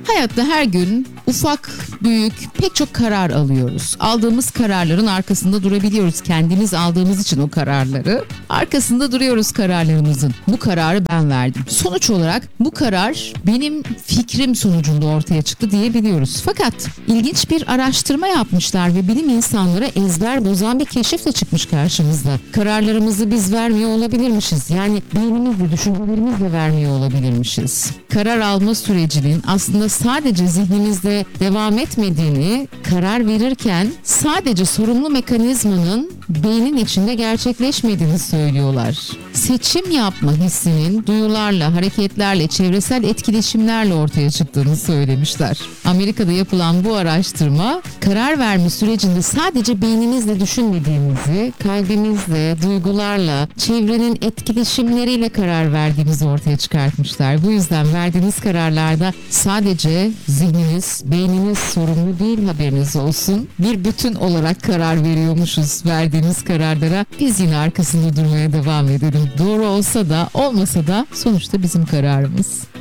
Hayatta her gün ufak, büyük pek çok karar alıyoruz. Aldığımız kararların arkasında durabiliyoruz. Kendimiz aldığımız için o kararları. Arkasında duruyoruz kararlarımızın. Bu kararı ben verdim. Sonuç olarak bu karar benim fikrim sonucunda ortaya çıktı diyebiliyoruz. Fakat ilginç bir araştırma yapmışlar ve bilim insanları ezber bozan bir keşifle çıkmış karşımızda. Kararlarımızı biz vermiyor olabilirmişiz. Yani beynimizle, düşüncelerimizle vermiyor olabilirmişiz. Karar alma sürecinin aslında sadece zihnimizde devam etmediğini, karar verirken sadece sorumlu mekanizmanın beynin içinde gerçekleşmediğini söylüyorlar. Seçim yapma hissinin duyularla, hareketlerle, çevresel etkileşimlerle ortaya çıktığını söylemişler. Amerika'da yapılan bu araştırma, karar verme sürecinde sadece beynimizle düşünmediğimizi, kalbimizle, duygularla, çevrenin etkileşimleriyle karar verdiğimizi ortaya çıkartmışlar. Bu yüzden verdiğiniz kararlarda sadece zihniniz, beyniniz sorumlu değil, haberiniz olsun. Bir bütün olarak karar veriyormuşuz verdiğimiz kararlara. Biz yine arkasında durmaya devam edelim. Doğru olsa da olmasa da sonuçta bizim kararımız.